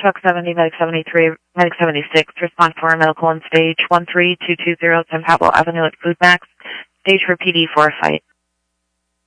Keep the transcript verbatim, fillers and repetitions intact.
Truck seventy, Medic seventy-three, Medic seventy-six, respond for medical on stage one three two two zero San Pablo Avenue at Food Max. Stage for P D for a fight.